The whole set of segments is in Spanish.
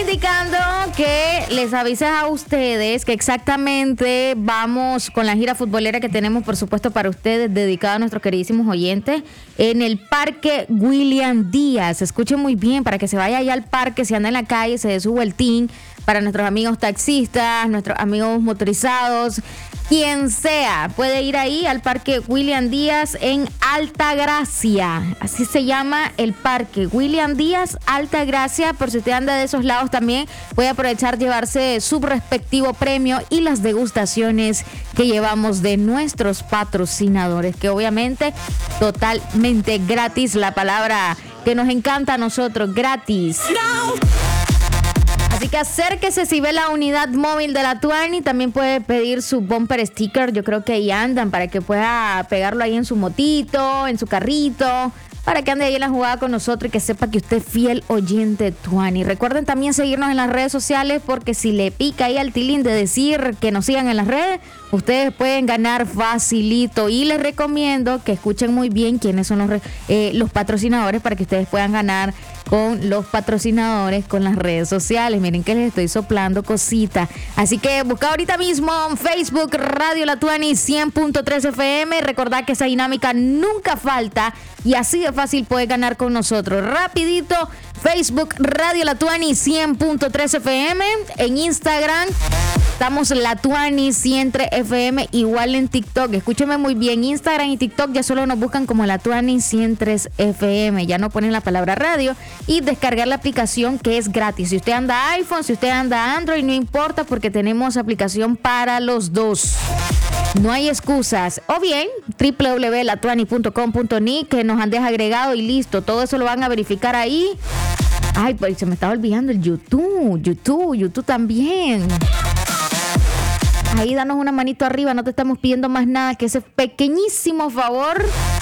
indicando que les avises a ustedes que exactamente vamos con la gira futbolera que tenemos, por supuesto, para ustedes, dedicada a nuestros queridísimos oyentes, en el Parque William Díaz. Escuchen muy bien, para que se vaya allá al parque, si anda en la calle, se dé su vueltín, para nuestros amigos taxistas, nuestros amigos motorizados, quien sea, puede ir ahí al Parque William Díaz en Altagracia. Así se llama el Parque William Díaz, Altagracia. Por si usted anda de esos lados también, puede aprovechar llevarse su respectivo premio y las degustaciones que llevamos de nuestros patrocinadores, que obviamente totalmente gratis, la palabra que nos encanta a nosotros, gratis. Así que acérquese, si ve la unidad móvil de la Tuani, también puede pedir su bumper sticker. Yo creo que ahí andan para que pueda pegarlo ahí en su motito, en su carrito, para que ande ahí en la jugada con nosotros y que sepa que usted es fiel oyente Tuani. Recuerden también seguirnos en las redes sociales, porque si le pica ahí al tilín de decir que nos sigan en las redes, ustedes pueden ganar facilito. Y les recomiendo que escuchen muy bien quiénes son los patrocinadores, para que ustedes puedan ganar con los patrocinadores, con las redes sociales. Miren que les estoy soplando cositas. Así que busca ahorita mismo en Facebook Radio La Tuani 100.3 FM. Recordad que esa dinámica nunca falta y así de fácil puedes ganar con nosotros. Rapidito, Facebook Radio La Tuani 100.3 FM. En Instagram estamos La Tuani 100.3 FM, igual en TikTok. Escúcheme muy bien, Instagram y TikTok ya solo nos buscan como La Tuani 100.3 FM. Ya no ponen la palabra radio y descargar la aplicación, que es gratis. Si usted anda iPhone, si usted anda Android, no importa, porque tenemos aplicación para los dos. No hay excusas. O bien, www.latuani.com.ni, que nos han agregado y listo. Todo eso lo van a verificar ahí. Ay, pues se me estaba olvidando el YouTube también. Ahí danos una manito arriba, no te estamos pidiendo más nada que ese pequeñísimo favor.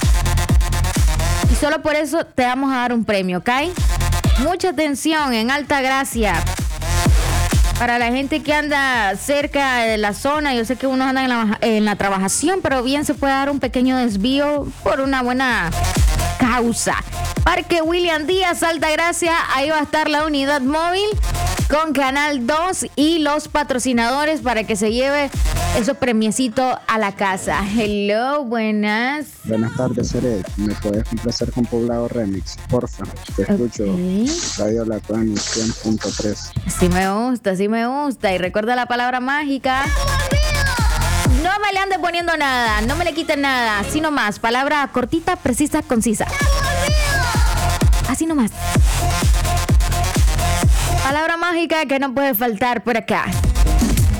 Y solo por eso te vamos a dar un premio, ¿ok? Mucha atención en Altagracia. Para la gente que anda cerca de la zona, yo sé que unos andan en la trabajación, pero bien se puede dar un pequeño desvío por una buena causa. Parque William Díaz, Altagracia, ahí va a estar la unidad móvil con Canal 2 y los patrocinadores para que se lleve esos premiecitos a la casa. Hello, buenas. Buenas tardes, Seret. ¿Me puedes complacer con Poblado Remix? Porfa, te escucho. Radio La Tuani 100.3. Así me gusta. Y recuerda la palabra mágica. No me le andes poniendo nada, no me le quiten nada. Así nomás, palabra cortita, precisa, concisa. Así nomás. Palabra mágica que no puede faltar por acá.